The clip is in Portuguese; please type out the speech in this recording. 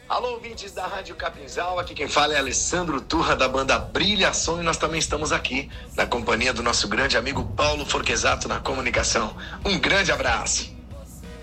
Alô, ouvintes da Rádio Capinzal, aqui quem fala é Alessandro Turra, da banda Brilhação, e nós também estamos aqui na companhia do nosso grande amigo Paulo Forquesato na comunicação. Um grande abraço!